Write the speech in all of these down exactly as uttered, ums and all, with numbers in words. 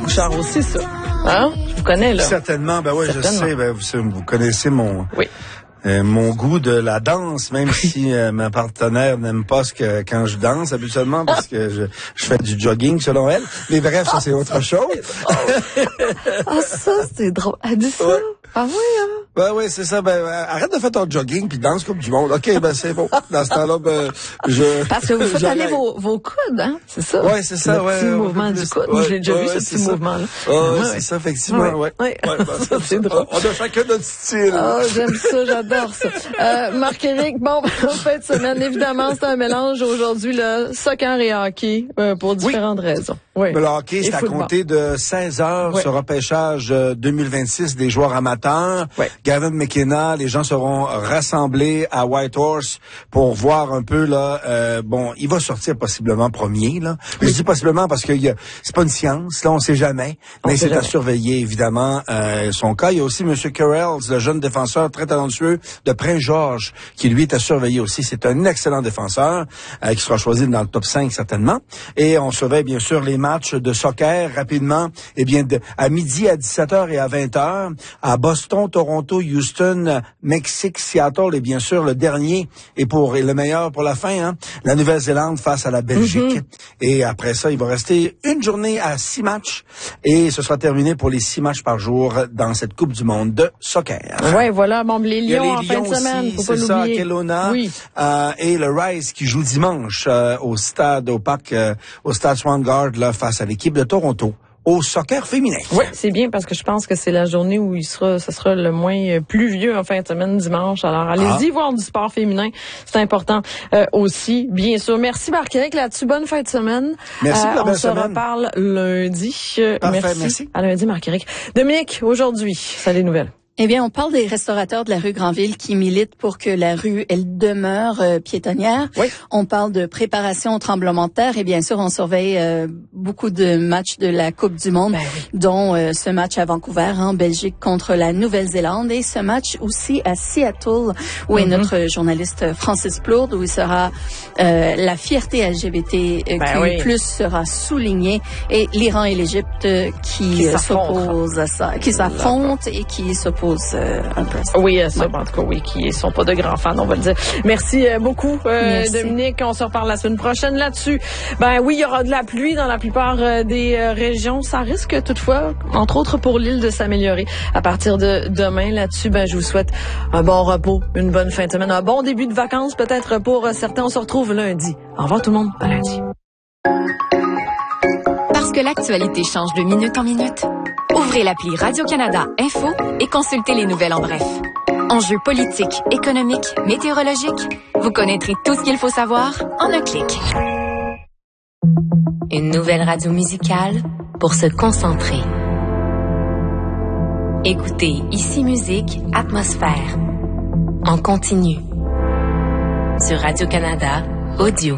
Bouchard aussi, ça. Hein? Je vous connais, là. Certainement. Ben oui, je sais. Ben, vous, vous connaissez mon... Oui. Euh, mon goût de la danse, même si euh, ma partenaire n'aime pas ce que quand je danse habituellement parce que je, je fais du jogging selon elle. Mais bref, ça c'est autre chose. Ah ça c'est drôle. Elle dit ça. Ouais. Ah oui hein. Ben oui, c'est ça. Ben arrête de faire ton jogging puis danse comme du monde. Ok, ben c'est bon. Dans ce temps-là, ben je. Parce que vous faites aller vos, vos coudes, hein, c'est ça. Ouais, c'est ça. Le ouais. Petit ouais, mouvement du coude. Ouais, j'ai déjà ouais, vu ce petit mouvement-là. Oh, ouais, ouais, c'est ça, effectivement. Ouais. ouais. ouais. ouais ben, ça, c'est drôle. On a chacun notre style. Ah, oh, j'aime ça, j'adore ça. Euh, Marc-Éric, bon, en fin de semaine, évidemment, c'est un mélange aujourd'hui, là, soccer et hockey, euh, pour différentes oui. raisons. Oui. Mais le hockey, c'est à compter de seize heures, oui. ce repêchage euh, deux mille vingt-six des joueurs amateurs. Oui. Gavin McKenna, les gens seront rassemblés à Whitehorse pour voir un peu, là, euh, bon, il va sortir possiblement premier, là. Oui. Je dis possiblement parce que y a, c'est pas une science, là, on sait jamais, on mais c'est jamais. À surveiller, évidemment, euh, son cas. Il y a aussi M. Carrells, le jeune défenseur très talentueux de Prince-Georges, qui lui est à surveiller aussi. C'est un excellent défenseur, euh, qui sera choisi dans le top cinq, certainement. Et on surveille, bien sûr, les matchs de soccer rapidement. Eh bien, de, à midi, à dix-sept heures et à vingt heures, à Boston, Toronto, Houston, Mexique, Seattle, et bien sûr, le dernier, et pour et le meilleur pour la fin, hein, la Nouvelle-Zélande face à la Belgique. Mm-hmm. Et après ça, il va rester une journée à six matchs, et ce sera terminé pour les six matchs par jour dans cette Coupe du monde de soccer. Ouais, voilà, bon, les Lions en fin de semaine, aussi, faut pas c'est l'oublier. Ça, Kelowna, oui. euh, et le Rice qui joue dimanche euh, au stade, au parc, euh, au stade Swangard, là, face à l'équipe de Toronto. Au soccer féminin. Oui, c'est bien parce que je pense que c'est la journée où il sera, ce sera le moins pluvieux en fin de semaine dimanche. Alors allez-y ah. voir du sport féminin, c'est important euh, aussi, bien sûr. Merci Marc-Éric là-dessus, bonne fin de semaine. Merci euh, pour la belle semaine. On se reparle lundi. Parfait, merci. merci. À lundi Marc-Éric. Dominique, aujourd'hui, ça les nouvelles. Eh bien, on parle des restaurateurs de la rue Granville qui militent pour que la rue, elle demeure euh, piétonnière. Oui. On parle de préparation au tremblement de terre et bien sûr, on surveille euh, beaucoup de matchs de la Coupe du Monde, ben oui. dont euh, ce match à Vancouver, en Belgique, contre la Nouvelle-Zélande et ce match aussi à Seattle, où mm-hmm. est notre journaliste Francis Plourde, où il sera euh, la fierté L G B T Q ben oui. plus sera soulignée et l'Iran et l'Égypte euh, qui, qui euh, s'opposent à ça, qui s'affrontent et qui s'opposent Euh, un peu. Oui, ça, ouais. en tout cas, oui, qui sont pas de grands fans, on va le dire. Merci euh, beaucoup, euh, Merci. Dominique. On se reparle la semaine prochaine là-dessus. Ben oui, il y aura de la pluie dans la plupart euh, des euh, régions. Ça risque toutefois, entre autres pour l'île, de s'améliorer à partir de demain. Là-dessus, ben je vous souhaite un bon repos, une bonne fin de semaine, un bon début de vacances peut-être pour euh, certains. On se retrouve lundi. Au revoir tout le monde. À lundi. Parce que l'actualité change de minute en minute. Ouvrez l'appli Radio-Canada Info et consultez les nouvelles en bref. Enjeux politiques, économiques, météorologiques, vous connaîtrez tout ce qu'il faut savoir en un clic. Une nouvelle radio musicale pour se concentrer. Écoutez Ici Musique, Atmosphère. En continu. Sur Radio-Canada Audio.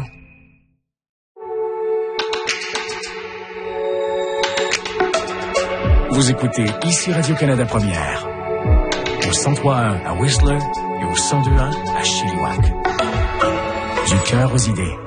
Vous écoutez ici Radio-Canada Première, au cent trois virgule un à Whistler et au cent deux virgule un à Chilliwack. Du cœur aux idées.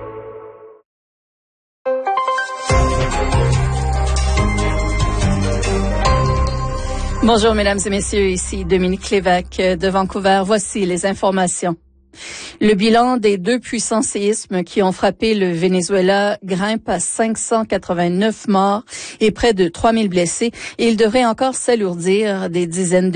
Bonjour mesdames et messieurs, ici Dominique Lévesque de Vancouver. Voici les informations. Le bilan des deux puissants séismes qui ont frappé le Venezuela grimpe à cinq cent quatre-vingt-neuf morts et près de trois mille blessés. Et il devrait encore s'alourdir. Des dizaines de